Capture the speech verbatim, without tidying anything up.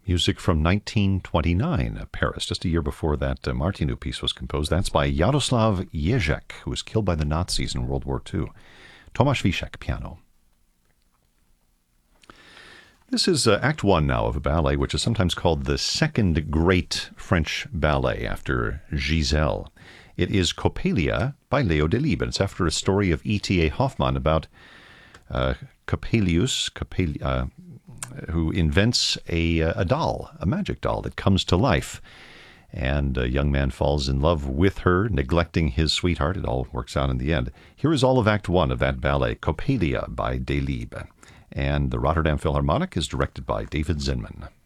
Music from nineteen twenty-nine, Paris, just a year before that uh, Martinu piece was composed. That's by Yaroslav Ježek, who was killed by the Nazis in World War Two. Tomasz Wiszek, piano. This is uh, Act One now of a ballet, which is sometimes called the second great French ballet after Giselle. It is Coppelia by Leo Delibes, and it's after a story of E T A Hoffmann about uh, Coppelius, Coppel- uh, who invents a, a doll, a magic doll that comes to life. And a young man falls in love with her, neglecting his sweetheart. It all works out in the end. Here is all of Act One of that ballet, Coppelia by Delibes. And the Rotterdam Philharmonic is directed by David Zinman.